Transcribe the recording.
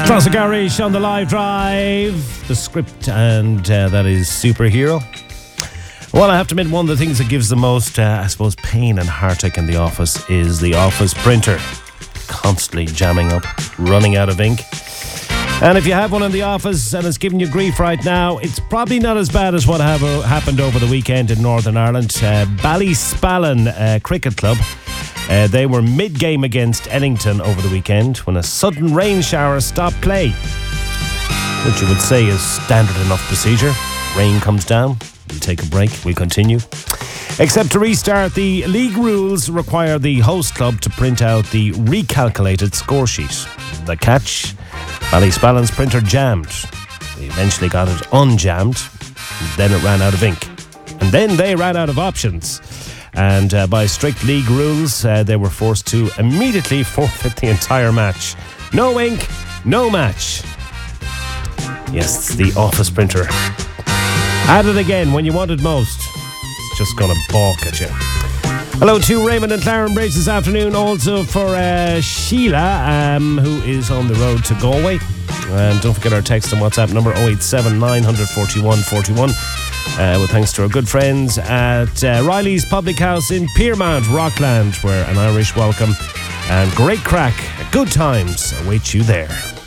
Classic Irish on the live drive. The script, and that is Superhero. Well, I have to admit, one of the things that gives the most, pain and heartache in the office is the office printer. Constantly jamming up, running out of ink. And if you have one in the office and it's giving you grief right now, it's probably not as bad as what happened over the weekend in Northern Ireland. Ballyspallin Cricket Club. They were mid-game against Ellington over the weekend when a sudden rain shower stopped play, which you would say is standard enough procedure. Rain comes down, we'll take a break, we'll continue. Except to restart, the league rules require the host club to print out the recalculated score sheet. The catch, Ballyspallin's printer jammed. They eventually got it unjammed, then it ran out of ink. And then they ran out of options. And by strict league rules, they were forced to immediately forfeit the entire match. No ink, no match. Yes, the office printer. At it again when you want it most. It's just going to balk at you. Hello to Raymond and Clarenbridge this afternoon. Also for Sheila, who is on the road to Galway. And don't forget our text and WhatsApp number 087 941 41. With thanks to our good friends at Riley's Public House in Piermount, Rockland, where an Irish welcome and great crack, good times await you there.